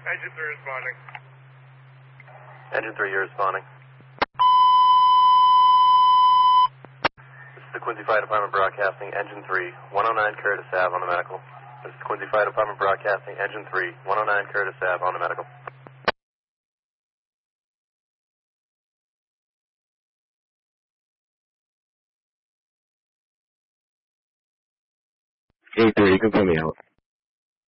Engine 3 responding. Engine 3, you're responding. This is the Quincy Fire Department Broadcasting, Engine 3, 109 Curtis Ave on the medical. This is Quincy Fire Department Broadcasting, Engine 3, 109 Curtis Ave on the medical. Hey, 3, you can put me out.